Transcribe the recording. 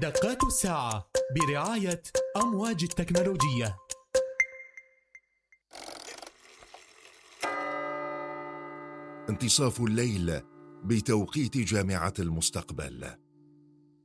دقات الساعة برعاية أمواج التكنولوجية. انتصاف الليل بتوقيت جامعة المستقبل.